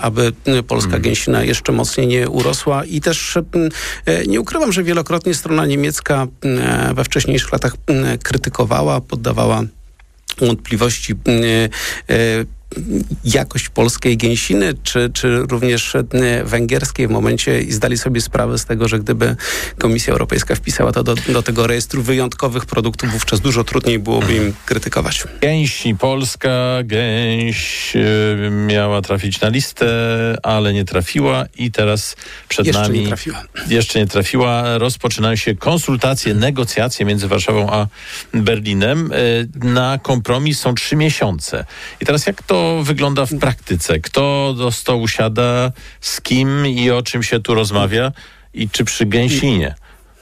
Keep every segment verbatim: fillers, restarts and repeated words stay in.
aby polska hmm. gęsina jeszcze mocniej nie urosła i też nie ukrywam, że wielokrotnie strona niemiecka we wcześniejszych latach krytykowała, poddawała wątpliwości jakość polskiej gęsiny, czy, czy również węgierskiej w momencie i zdali sobie sprawę z tego, że gdyby Komisja Europejska wpisała to do, do tego rejestru wyjątkowych produktów, wówczas dużo trudniej byłoby im krytykować. Gęsi, polska gęś miała trafić na listę, ale nie trafiła i teraz przed jeszcze nami... Nie trafiła. Jeszcze nie trafiła. Rozpoczynają się konsultacje, negocjacje między Warszawą a Berlinem. Na kompromis są trzy miesiące. I teraz jak to wygląda w praktyce? Kto do stołu siada, z kim i o czym się tu rozmawia i czy przy gęsinie?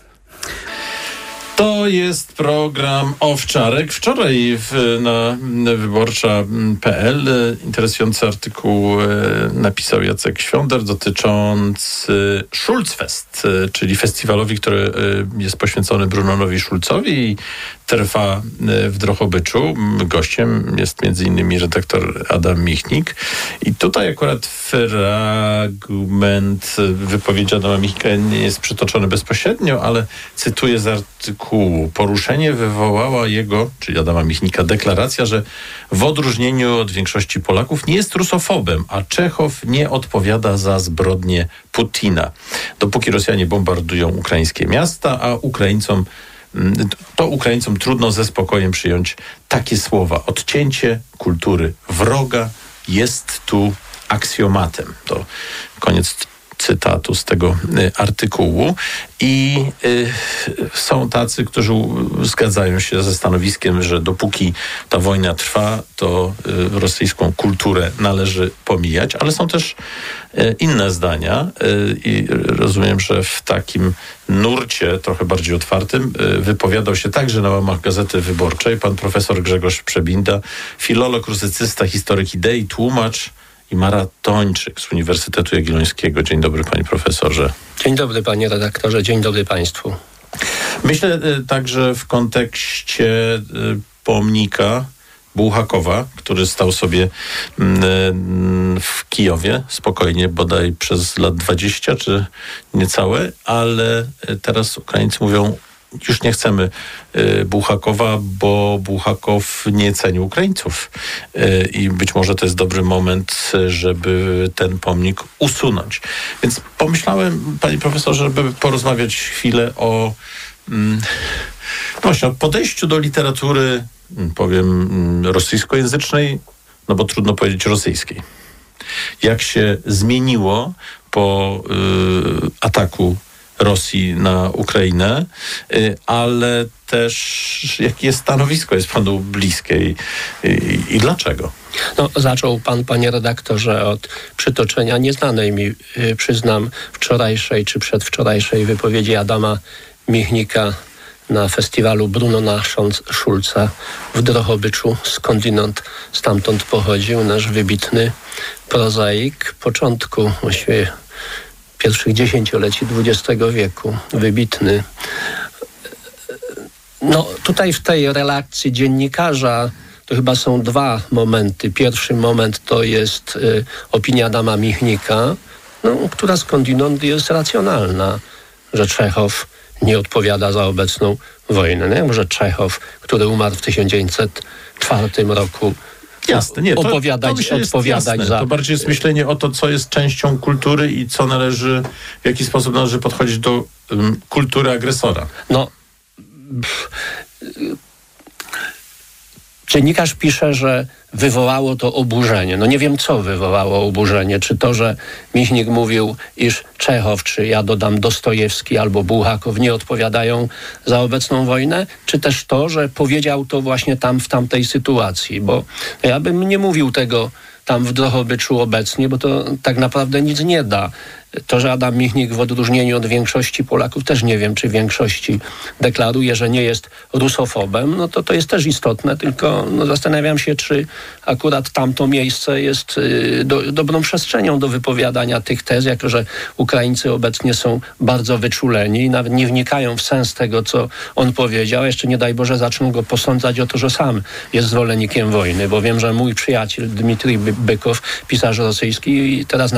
To jest program Owczarek. Wczoraj w, na wyborcza kropka pe el interesujący artykuł napisał Jacek Świąder dotyczący Schulzfest, czyli festiwalowi, który jest poświęcony Brunonowi Schulzowi i trwa w Drohobyczu. Gościem jest między innymi redaktor Adam Michnik. I tutaj akurat fragment wypowiedzi Adama Michnika nie jest przytoczony bezpośrednio, ale cytuję z artykułu. Poruszenie wywołała jego, czyli Adama Michnika, deklaracja, że w odróżnieniu od większości Polaków nie jest rusofobem, a Czechow nie odpowiada za zbrodnie Putina. Dopóki Rosjanie bombardują ukraińskie miasta, a Ukraińcom to Ukraińcom trudno ze spokojem przyjąć takie słowa. Odcięcie kultury wroga jest tu aksjomatem. To koniec cytatu z tego y, artykułu. I y, są tacy, którzy zgadzają się ze stanowiskiem, że dopóki ta wojna trwa, to y, rosyjską kulturę należy pomijać, ale są też y, inne zdania y, i rozumiem, że w takim nurcie trochę bardziej otwartym y, wypowiadał się także na łamach Gazety Wyborczej pan profesor Grzegorz Przebinda, filolog, rusycysta, historyk idei, tłumacz i maratończyk z Uniwersytetu Jagiellońskiego. Dzień dobry, panie profesorze. Dzień dobry, panie redaktorze. Dzień dobry państwu. Myślę y, także w kontekście y, pomnika Bułhakowa, który stał sobie y, w Kijowie spokojnie, bodaj przez lat dwadzieścia czy niecałe, ale y, teraz Ukraińcy mówią, już nie chcemy y, Bułhakowa, bo Bułhakow nie ceni Ukraińców. Y, I być może to jest dobry moment, żeby ten pomnik usunąć. Więc pomyślałem, panie profesorze, żeby porozmawiać chwilę o, mm, właśnie, o podejściu do literatury, powiem, rosyjskojęzycznej, no bo trudno powiedzieć rosyjskiej. Jak się zmieniło po y, ataku Rosji na Ukrainę, ale też jakie jest stanowisko jest panu bliskie i, i, i dlaczego? No, zaczął pan, panie redaktorze, od przytoczenia nieznanej mi, przyznam, wczorajszej czy przedwczorajszej wypowiedzi Adama Michnika na festiwalu Brunona Schulza w Drohobyczu, skądinąd stamtąd pochodził nasz wybitny prozaik początku właściwie pierwszych dziesięcioleci dwudziestego wieku. Wybitny. No tutaj w tej relacji dziennikarza to chyba są dwa momenty. Pierwszy moment to jest y, opinia Adama Michnika, no, która skądinąd jest racjonalna, że Czechow nie odpowiada za obecną wojnę. Nie? Może Czechow, który umarł w tysiąc dziewięćset czwartym roku, Jasne, nie, to, opowiadać, to odpowiadać jasne. za... To bardziej jest myślenie o to, co jest częścią kultury i co należy, w jaki sposób należy podchodzić do um, kultury agresora. No, pff, dziennikarz pisze, że wywołało to oburzenie. No nie wiem, co wywołało oburzenie. Czy to, że Michnik mówił, iż Czechow, czy ja dodam Dostojewski albo Bułhakow nie odpowiadają za obecną wojnę, czy też to, że powiedział to właśnie tam w tamtej sytuacji. Bo ja bym nie mówił tego tam w Drohobyczu obecnie, bo to tak naprawdę nic nie da. To, że Adam Michnik w odróżnieniu od większości Polaków, też nie wiem, czy większości deklaruje, że nie jest rusofobem, no to to jest też istotne, tylko no, zastanawiam się, czy akurat tamto miejsce jest y, do, dobrą przestrzenią do wypowiadania tych tez, jako że Ukraińcy obecnie są bardzo wyczuleni i nawet nie wnikają w sens tego, co on powiedział. Jeszcze nie daj Boże zaczną go posądzać o to, że sam jest zwolennikiem wojny, bo wiem, że mój przyjaciel Dmitrij Bykow, pisarz rosyjski, teraz